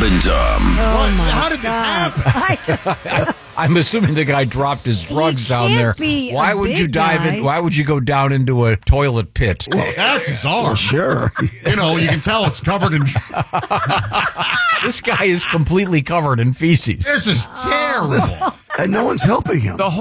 and Tom. How did this happen? I'm assuming the guy dropped his drugs down can't there. be a Why would you big dive guy. in? Why would you go down into a toilet pit? Well, that's his arm. Sure. You know, you can tell it's covered in. This guy is completely covered in feces. This is terrible. And no one's helping him.